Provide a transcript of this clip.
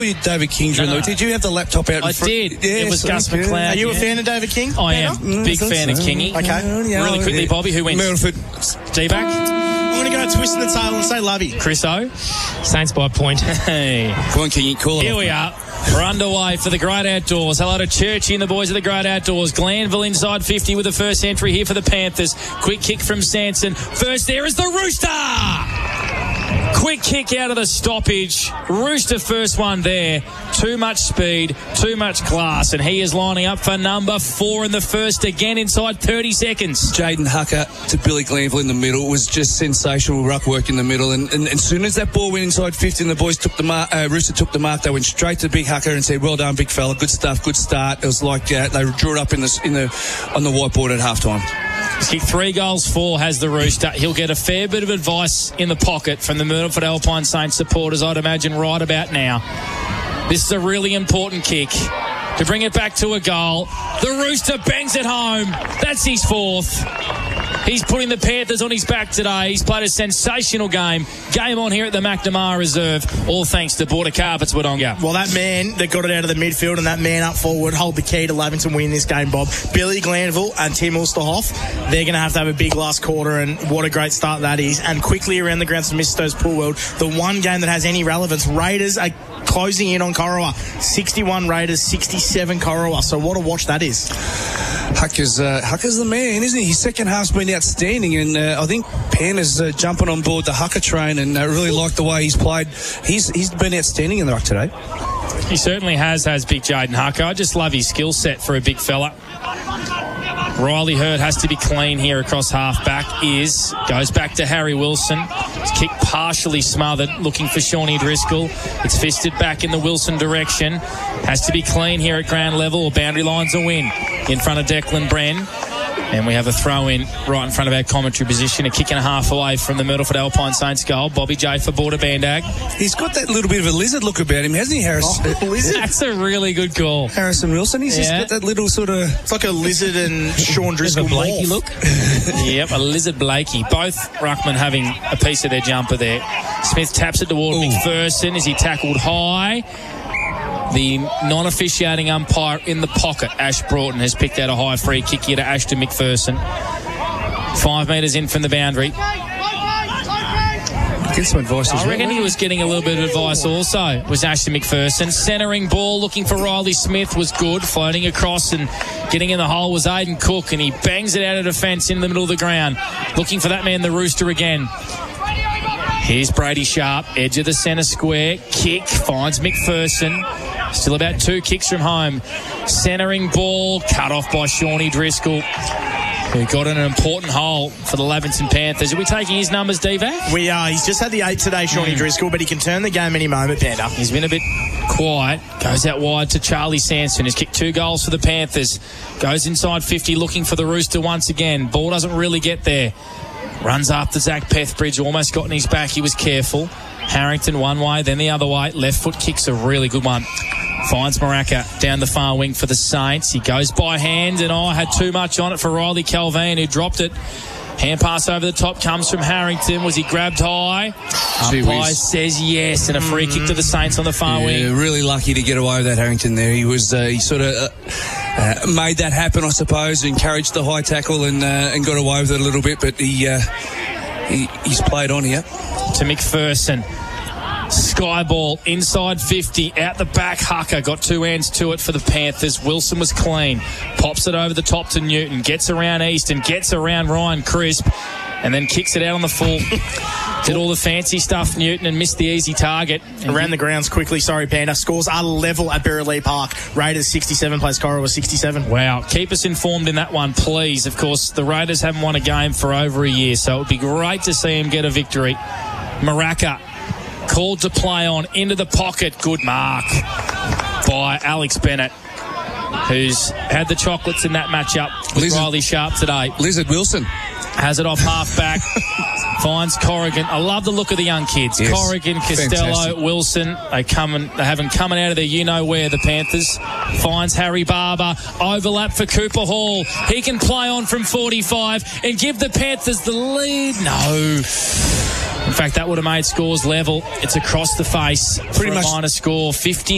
David King during the... Did you have the laptop out in front? I did. Yes, it was Gus McLeod. Are you a fan of David King? I am. Big fan of Kingy. Okay. Really quickly, Bobby, who wins? Melford. D-back? I'm going to go twist in the tail and say Lovey. Chris O? Saints by a point. Hey. Come on, Kingy, call it. Here we are. We're underway for the Great Outdoors. Hello to Churchy and the boys of the Great Outdoors. Glanville inside 50 with the first entry here for the Panthers. Quick kick from Sanson. First there is the Rooster! Quick kick out of the stoppage. Rooster first one there. Too much speed, too much class, and he is lining up for number 4 in the first again inside 30 seconds. Jaden Hucker to Billy Glanville in the middle was just sensational ruck work in the middle, and as soon as that ball went inside 50 and the boys took the mark, Rooster took the mark, they went straight to Big Hucker and said, well done, big fella, good stuff, good start. It was like they drew it up on the whiteboard at halftime. He's kicked 3 goals, 4 has the Rooster. He'll get a fair bit of advice in the pocket from the Myrtleford Alpine Saints supporters, I'd imagine, right about now. This is a really important kick to bring it back to a goal. The Rooster bangs it home. That's his 4th. He's putting the Panthers on his back today. He's played a sensational game. Game on here at the McNamara Reserve. All thanks to Border Carpets Wodonga. Well, that man that got it out of the midfield and that man up forward hold the key to Lavington winning this game, Bob. Billy Glanville and Tim Ulsterhoff, they're going to have a big last quarter, and what a great start that is. And quickly around the grounds of Mr. Stowe's Pool World, the one game that has any relevance, Raiders are closing in on Corowa. 61 Raiders, 67 Corowa. So what a watch that is. Hucker's the man, isn't he? His second half's been outstanding, and I think Panthers jumping on board the Hucker train, and really like the way he's played. He's been outstanding in the ruck today. He certainly has big Jaden Hucker. I just love his skill set for a big fella. Riley Hurd has to be clean here across half-back. Goes back to Harry Wilson. His kick partially smothered, looking for Shawnee Driscoll. It's fisted back in the Wilson direction. Has to be clean here at ground level, or boundary line's a win in front of Declan Bren. And we have a throw-in right in front of our commentary position, a kick and a half away from the Myrtleford Alpine Saints goal. Bobby J for Border Bandag. He's got that little bit of a lizard look about him, hasn't he, Harris? Lizard? That's a really good call. Harrison Wilson, he's just got that little sort of... It's like a lizard and Sean Driscoll Blakey look. Yep, a lizard Blakey. Both ruckmen having a piece of their jumper there. Smith taps it toward McPherson as he tackled high. The non-officiating umpire in the pocket, Ash Broughton, has picked out a high free kick here to Ashton McPherson. 5 metres in from the boundary. Get some advice as I reckon he was getting a little bit of advice also, was Ashton McPherson. Centering ball, looking for Riley Smith, was good. Floating across and getting in the hole was Aiden Cook, and he bangs it out of defence in the middle of the ground. Looking for that man, the Rooster, again. Here's Brady Sharp, edge of the centre square. Kick, finds McPherson. Still about 2 kicks from home. Centering ball, cut off by Shawnee Driscoll, who got in an important hole for the Lavington Panthers. Are we taking his numbers, Divac? We are. He's just had the 8 today, Shawnee Driscoll, but he can turn the game any moment, Panda. He's been a bit quiet. Goes out wide to Charlie Sanson, who's kicked 2 goals for the Panthers. Goes inside 50, looking for the Rooster once again. Ball doesn't really get there. Runs after Zach Pethbridge, almost got in his back. He was careful. Harrington one way, then the other way. Left foot kick's a really good one. Finds Maraka down the far wing for the Saints. He goes by hand, and had too much on it for Riley Calvin, who dropped it. Hand pass over the top comes from Harrington. Was he grabbed high? Umpire says yes, and a free kick to the Saints on the far wing. Really lucky to get away with that, Harrington there. He was he sort of made that happen, I suppose, encouraged the high tackle and got away with it a little bit, but he's played on here. To McPherson. Sky ball inside 50, out the back. Hucker got 2 hands to it for the Panthers. Wilson was clean, pops it over the top to Newton, gets around Easton, gets around Ryan Crisp, and then kicks it out on the full. Did all the fancy stuff, Newton, and missed the easy target. Around the grounds quickly, sorry, Panda. Scores are level at Berrylea Park. Raiders 67 plays Corowa 67. Wow. Keep us informed in that one, please. Of course, the Raiders haven't won a game for over a year, so it would be great to see him get a victory. Maraka called to play on, into the pocket. Good mark by Alex Bennett, who's had the chocolates in that matchup with Riley Sharp today. Lizard Wilson has it off half-back. Finds Corrigan. I love the look of the young kids. Yes. Corrigan, Costello, fantastic. Wilson. They have him coming out of there, you-know-where, the Panthers. Finds Harry Barber. Overlap for Cooper Hall. He can play on from 45 and give the Panthers the lead. No. In fact, that would have made scores level. It's across the face. Pretty much minor score, 50.